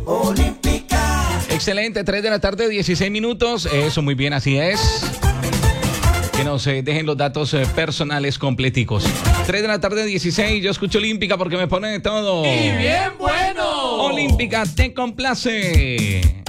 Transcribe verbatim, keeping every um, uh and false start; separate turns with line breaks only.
Olímpica.
Excelente, tres de la tarde, dieciséis minutos. Eso, muy bien, así es. Que nos eh, dejen los datos eh, personales completicos. tres de la tarde, dieciséis. Yo escucho Olímpica porque me pone de todo.
Y bien bueno.
Olímpica te complace.